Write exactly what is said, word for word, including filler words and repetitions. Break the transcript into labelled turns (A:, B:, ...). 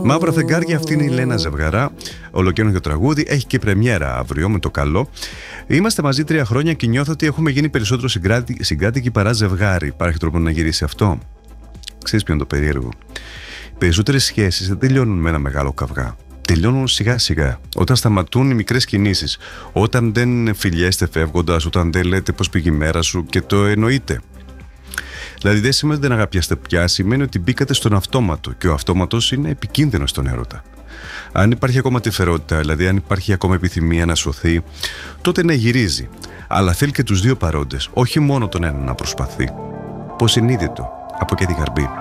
A: Μαύρα φεγγάρια, αυτή είναι η Λένα Ζευγαρά. Ολοκαίνουργιο τραγούδι, έχει και πρεμιέρα αύριο με το καλό. Είμαστε μαζί τρία χρόνια και νιώθω ότι έχουμε γίνει περισσότερο συγκράτη, συγκράτικοι παρά ζευγάρι. Υπάρχει τρόπο να γυρίσει αυτό? Ξέρεις ποιο είναι το περίεργο? Οι περισσότερες σχέσεις δεν τελειώνουν με ένα μεγάλο καυγά. Τελειώνουν σιγά σιγά. Όταν σταματούν οι μικρές κινήσεις. Όταν δεν φιλιέστε φεύγοντας, όταν δεν λέτε πώς πήγε η μέρα σου και το εννοείτε. Δηλαδή δεν σημαίνει ότι δεν αγαπιάστε πια, σημαίνει ότι μπήκατε στον αυτόματο και ο αυτόματος είναι επικίνδυνος στον έρωτα. Αν υπάρχει ακόμα τυφερότητα, δηλαδή αν υπάρχει ακόμα επιθυμία να σωθεί, τότε να γυρίζει. Αλλά θέλει και τους δύο παρόντες, όχι μόνο τον ένα να προσπαθεί. Πως συνείδητο από και τη Γαρμπή.